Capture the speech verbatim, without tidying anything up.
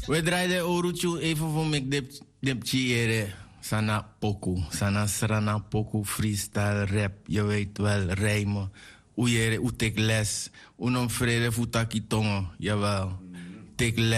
We draaien Oruchu even voor me. Dip, dip, chiere. Sana poku. Sana srana poku. Freestyle rap. Je weet wel, rijmen. Oeiere, oetek les. Unom vrede futaki tongo. Jawel. Tek les.